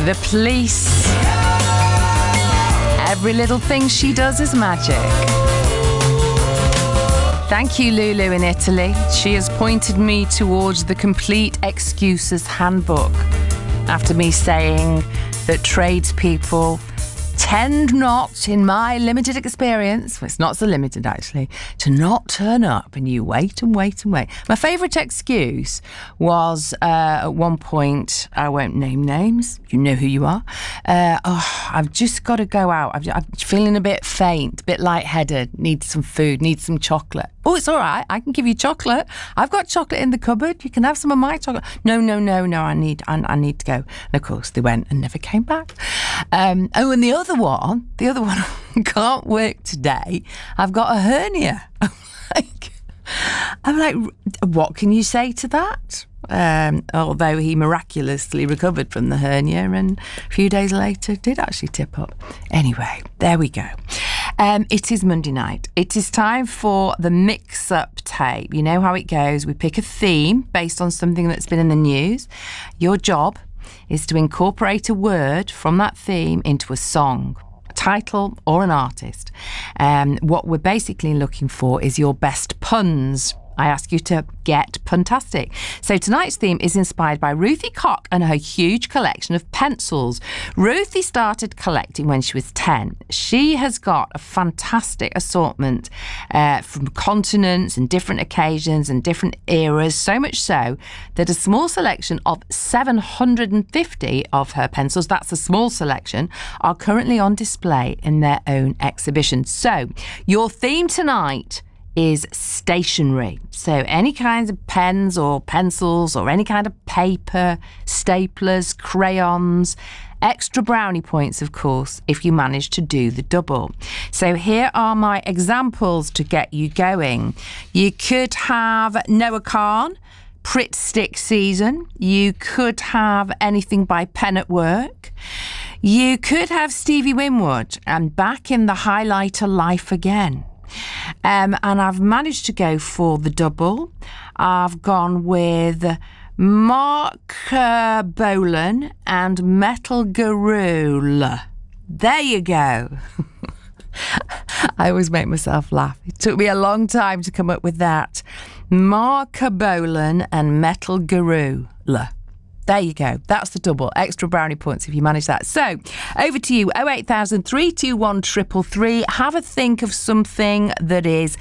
The Police. Every little thing she does is magic. Thank you, Lulu in Italy. She has pointed me towards the Complete Excuses Handbook after me saying that tradespeople tend not, in my limited experience, well, it's not so limited actually, to not turn up, and you wait and wait and wait. My favourite excuse was at one point, I won't name names, you know who you are, I've just got to go out, I'm feeling a bit faint, a bit lightheaded, need some food, need some chocolate. Oh, it's all right, I can give you chocolate. I've got chocolate in the cupboard, you can have some of my chocolate. No, I need to go. And of course they went and never came back. And the other one can't work today. I've got a hernia. I'm like, what can you say to that? Although he miraculously recovered from the hernia and a few days later did actually tip up. Anyway, there we go. It is Monday night. It is time for the mix-up tape. You know how it goes. We pick a theme based on something that's been in the news. Your job is to incorporate a word from that theme into a song, a title or an artist. What we're basically looking for is your best puns. I ask you to get puntastic. So tonight's theme is inspired by Ruthie Cock and her huge collection of pencils. Ruthie started collecting when she was 10. She has got a fantastic assortment from continents and different occasions and different eras, so much so that a small selection of 750 of her pencils, that's a small selection, are currently on display in their own exhibition. So your theme tonight is stationery. So any kinds of pens or pencils or any kind of paper, staplers, crayons, extra brownie points, of course, if you manage to do the double. So here are my examples to get you going. You could have Noah Kahn, Pritt Stick Season. You could have anything by Pen at Work. You could have Stevie Winwood and Back in the Highlighter Life Again. And I've managed to go for the double. I've gone with Mark Bolan and Metal Garule. There you go. I always make myself laugh. It took me a long time to come up with that. Mark Bolan and Metal Garule. There you go. That's the double. Extra brownie points if you manage that. So, over to you. 08000 321 333. Have a think of something that is